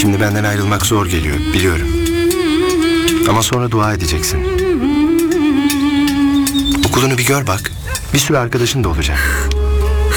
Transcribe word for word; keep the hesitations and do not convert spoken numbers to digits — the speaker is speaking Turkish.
Şimdi benden ayrılmak zor geliyor, biliyorum. Ama sonra dua edeceksin. Okulunu bir gör bak. Bir sürü arkadaşın da olacak.